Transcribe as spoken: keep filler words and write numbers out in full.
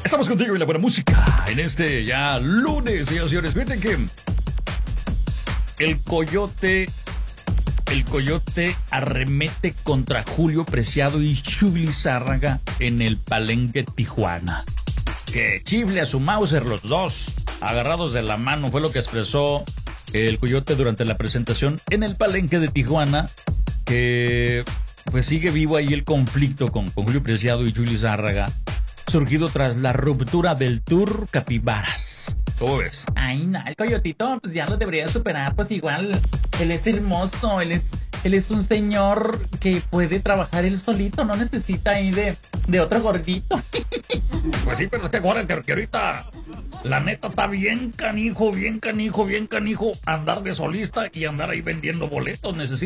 Estamos contigo en la buena música. En este ya lunes, señoras y señores. Fíjate que el Coyote, el Coyote arremete contra Julio Preciado y Chuy Lizárraga en el Palenque Tijuana. Que chifle a su Mauser los dos, agarrados de la mano, fue lo que expresó el Coyote durante la presentación en el Palenque de Tijuana. Que pues sigue vivo ahí el conflicto con, con Julio Preciado y Chuy Lizárraga, surgido tras la ruptura del Tour Capibaras. ¿Cómo ves? Ay, no, el Coyotito, pues ya lo debería superar, pues igual, él es hermoso, él es, él es un señor que puede trabajar él solito, no necesita ahí de, de otro gordito. Pues sí, pero te acuérdate que ahorita la neta está bien canijo, bien canijo, bien canijo andar de solista y andar ahí vendiendo boletos. Necesita